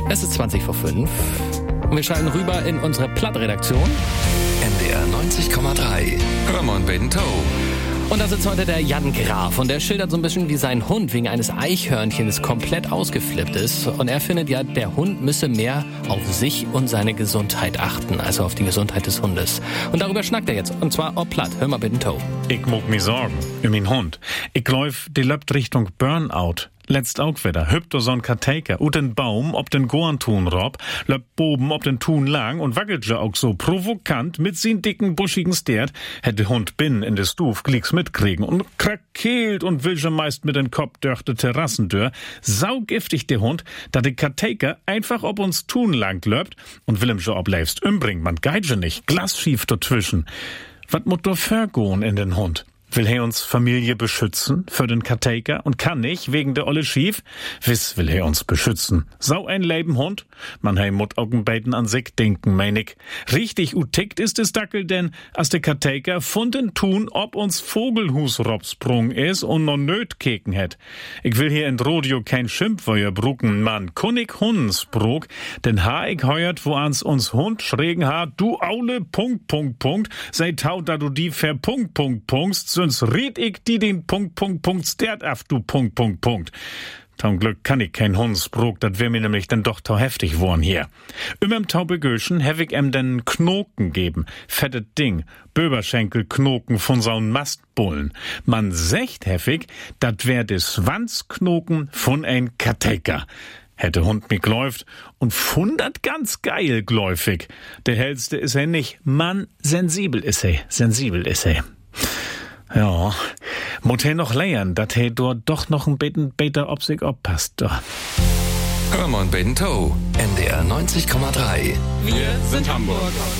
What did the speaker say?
Es ist 5:20 und wir schalten rüber in unsere Plattredaktion. NDR 90,3. Hör mal Bento. Und da sitzt heute der Jan Graf und der schildert so ein bisschen, wie sein Hund wegen eines Eichhörnchens komplett ausgeflippt ist. Und er findet ja, der Hund müsse mehr auf sich und seine Gesundheit achten, also auf die Gesundheit des Hundes. Und darüber schnackt er jetzt, und zwar ob platt. Hör mal bitte Toe. Ich muck mi sorgen um min Hund. Ich läuf, die löpt Richtung Burnout. Letzt auch wieder, hüpft so ein Karteiker, ut den Baum, ob den Gorntun rob, löpt boben, ob den Tun lang und wackelt ja auch so provokant mit sin dicken, buschigen Stert, hätte Hund binnen in de Stuf glicks mitkriegen und krakeelt und will schon meist mit den Kopf durch de Terrassentür. Saugiftig der Hund, da de Karteiker einfach ob uns Tun lang löpt und will ihm schon obleifst umbringen, man geit schon nicht, glasschief dazwischen. Wat mut do vergoen in den Hund? Will er uns Familie beschützen für den Karteiker und kann nicht wegen der olle Schief? Wiss will er uns beschützen. Sau ein Lebenhund? Man hei mut Augenbeiten an sich denken, mein ich. Richtig utickt ist es Dackel, denn als der Karteiker funden tun, ob uns Vogelhus robsprung is und no nöt keken het. Ich will hier in Rodeo kein Schimpfweuer brucken, man kunnig Hundensbrug, denn ha ich heuert, wo ans uns Hund schrägen ha, du Aule, sei tau, da du die sonst riet ich die den stert af, du Zum Glück kann ich kein Hundsbrug, dat wär mir nämlich dann doch tau heftig worn hier. Im Taubegöschen hab ich den Knoken geben, fettet Ding, Böberschenkelknoken von saun Mastbullen. Man secht heftig, dat wär des Schwanzknoken von ein Karteiker. Hätte Hund mich gläuft und fundert ganz geil gläufig. Der hellste is er nicht, Mann, sensibel is er. Ja, mut he noch lernen, dat he dort doch noch ein bisschen besser ob sich oppasst. Hör mal Bento. NDR 90,3. Wir sind Hamburg.